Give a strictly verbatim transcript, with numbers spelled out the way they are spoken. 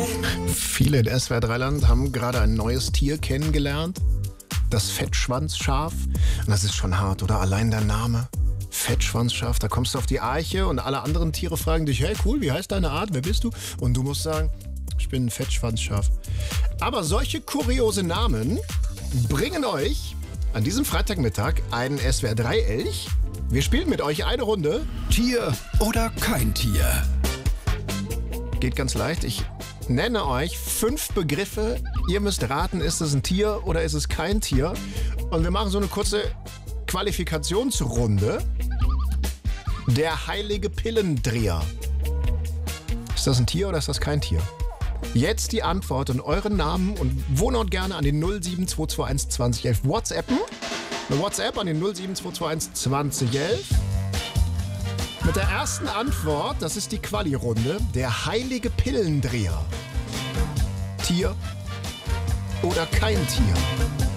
Viele in S W R drei Land haben gerade ein neues Tier kennengelernt. Das Fettschwanzschaf. Und das ist schon hart, oder? Allein der Name. Fettschwanzschaf. Da kommst du auf die Arche und alle anderen Tiere fragen dich, hey cool, wie heißt deine Art? Wer bist du? Und du musst sagen, ich bin ein Fettschwanzschaf. Aber solche kuriose Namen bringen euch an diesem Freitagmittag einen S W R drei Elch. Wir spielen mit euch eine Runde. Tier oder kein Tier? Geht ganz leicht. Ich nenne euch fünf Begriffe. Ihr müsst raten, ist es ein Tier oder ist es kein Tier? Und wir machen so eine kurze Qualifikationsrunde. Der heilige Pillendreher. Ist das ein Tier oder ist das kein Tier? Jetzt die Antwort und euren Namen und Wohnort gerne an den null sieben zwei zwei eins zwanzig elf WhatsAppen. Eine WhatsApp an den null sieben zwei zwei eins zwanzig elf. Mit der ersten Antwort, das ist die Quali-Runde, der heilige Pillendreher. Tier oder kein Tier?